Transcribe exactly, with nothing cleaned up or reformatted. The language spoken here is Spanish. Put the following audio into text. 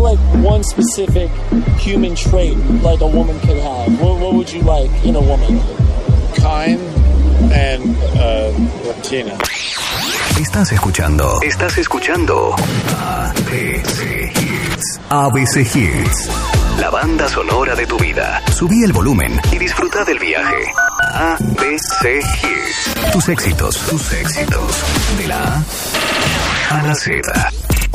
like one specific human trait like a woman could have? What, what would you like in a woman? Kind and uh, Latina. Estás escuchando. Estás escuchando A B C Hits. A B C Hits. La banda sonora de tu vida. Subí el volumen y disfruta del viaje. A B C Hits. Tus éxitos. Tus éxitos. De la A a la Z.